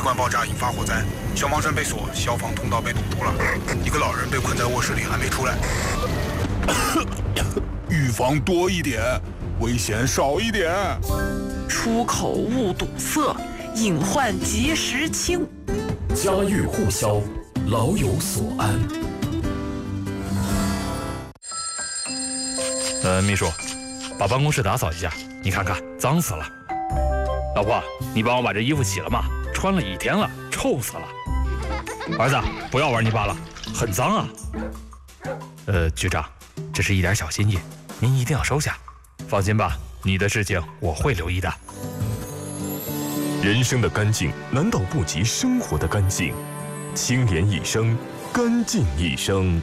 罐爆炸引发火灾，消防栓被锁，消防通道被堵住了，一个老人被困在卧室里还没出来。预防多一点，危险少一点。 出口勿堵塞，隐患及时清。 家喻户晓，老有所安。 秘书，把办公室打扫一下，你看看脏死了。老婆，你帮我把这衣服洗了吗？穿了1天了，臭死了。儿子，不要玩泥巴了，很脏啊。局长，这是一点小心意，您一定要收下。放心吧，你的事情我会留意的。 人生的干净难道不及生活的干净？清廉一生，干净一生。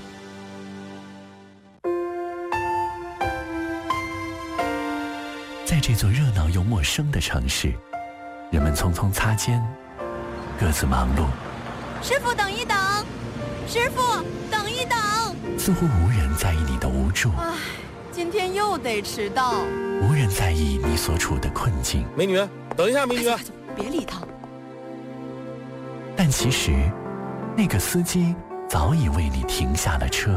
在这座热闹又陌生的城市，人们匆匆擦肩，各自忙碌。 师傅，等一等！师傅，等一等！ 似乎无人在意你的无助。 唉，今天又得迟到。 无人在意你所处的困境。 美女，等一下，美女！ 别理他。 但其实，那个司机早已为你停下了车。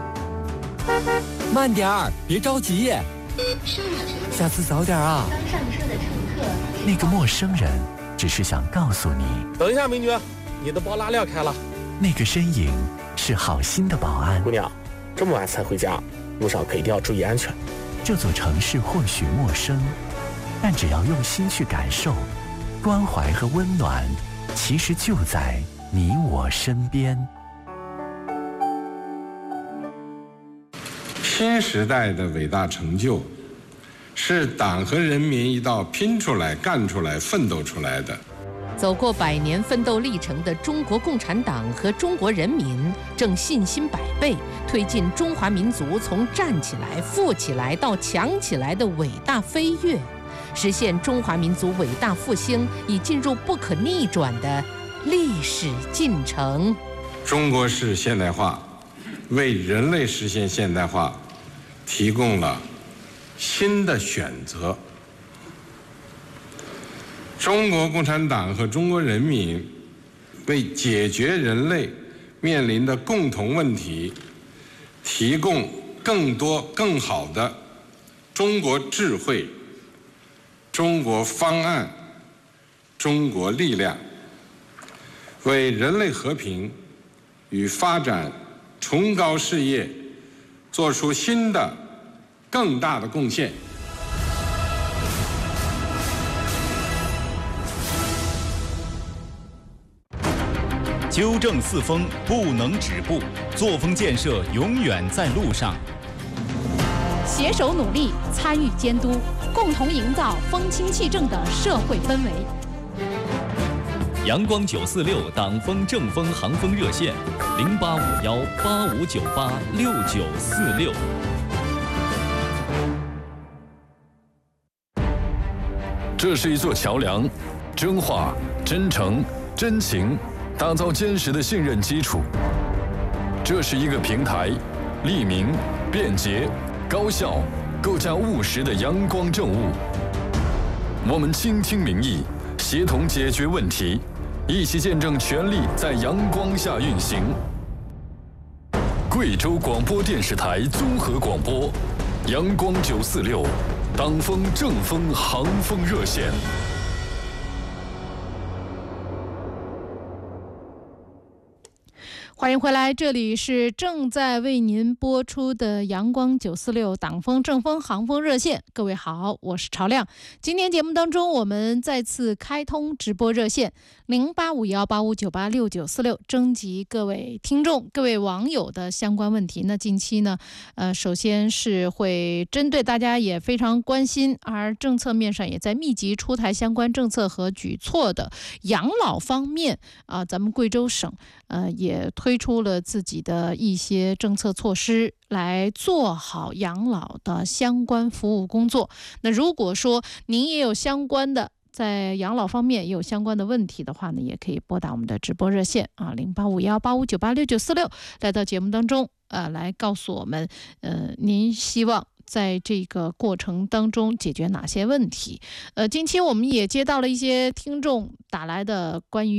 慢点儿，别着急。下次早点啊！ 刚上车的乘客。 那个陌生人只是想告诉你， 等一下，美女，你的包拉链开了。 那个身影是好心的保安。 姑娘，这么晚才回家，路上可一定要注意安全。 这座城市或许陌生，但只要用心去感受，关怀和温暖其实就在你我身边。 新时代的伟大成就，是党和人民一道拼出来、干出来、奋斗出来的。 走过100年奋斗历程的中国共产党和中国人民，正信心百倍，推进中华民族从站起来、富起来到强起来的伟大飞跃，实现中华民族伟大复兴已进入不可逆转的历史进程。 中国式现代化为人类实现现代化提供了新的选择。中国共产党和中国人民为解决人类面临的共同问题，提供更多更好的中国智慧、中国方案、中国力量，为人类和平与发展崇高事业做出新的更大的贡献。 纠正四风不能止步，作风建设永远在路上。 携手努力，参与监督，共同营造风清气正的社会氛围。 阳光946党风正风航风热线：085185986946。 这是一座桥梁，真话、真诚、真情，打造坚实的信任基础。这是一个平台，利民、便捷、高效，构架务实的阳光政务。我们倾听民意，协同解决问题，一起见证权力在阳光下运行。贵州广播电视台综合广播，阳光946，党风正风航风热线。 欢迎回来，这里是正在为您播出的阳光946党风正风航风热线。各位好，我是朝亮。今天节目当中，我们再次开通直播热线085185986946，征集各位听众、各位网友的相关问题。那近期呢，首先是会针对大家也非常关心，而政策面上也在密集出台相关政策和举措的养老方面啊，咱们贵州省也推出了自己的一些政策措施，来做好养老的相关服务工作。那如果说您也有相关的在养老方面也有相关的问题的话呢，也可以拨打我们的直播热线啊，085185986946，来到节目当中来告诉我们您希望在这个过程当中解决哪些问题。近期我们也接到了一些听众打来的关于